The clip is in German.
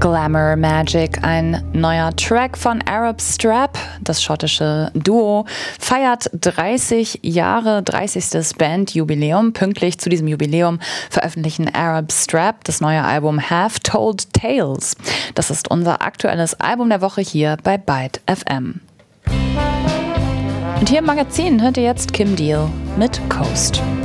Glamour Magic, ein neuer Track von Arab Strap. Das schottische Duo feiert 30 Jahre, 30. Bandjubiläum. Pünktlich zu diesem Jubiläum veröffentlichen Arab Strap das neue Album Have Told Tales. Das ist unser aktuelles Album der Woche hier bei Byte FM. Und hier im Magazin hört ihr jetzt Kim Deal mit Coast.